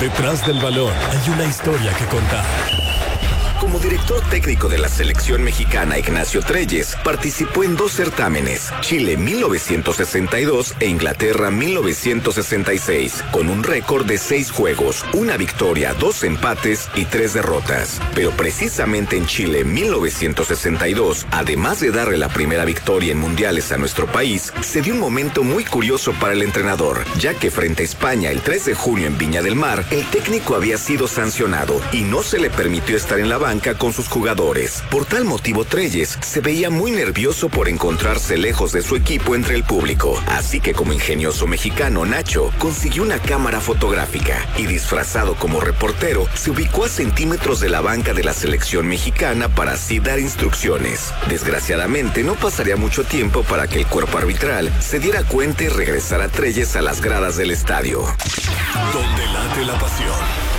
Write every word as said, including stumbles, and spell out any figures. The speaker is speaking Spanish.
Detrás del balón hay una historia que contar. Como director técnico de la selección mexicana, Ignacio Treyes participó en dos certámenes, Chile mil novecientos sesenta y dos e Inglaterra mil novecientos sesenta y seis, con un récord de seis juegos, una victoria, dos empates y tres derrotas. Pero precisamente en Chile mil novecientos sesenta y dos, además de darle la primera victoria en mundiales a nuestro país, se dio un momento muy curioso para el entrenador, ya que frente a España el tres de junio en Viña del Mar, el técnico había sido sancionado y no se le permitió estar en la banca con sus jugadores. Por tal motivo, Treyes se veía muy nervioso por encontrarse lejos de su equipo entre el público. Así que, como ingenioso mexicano, Nacho consiguió una cámara fotográfica y, disfrazado como reportero, se ubicó a centímetros de la banca de la selección mexicana para así dar instrucciones. Desgraciadamente, no pasaría mucho tiempo para que el cuerpo arbitral se diera cuenta y regresara a Treyes a las gradas del estadio. Donde late la pasión.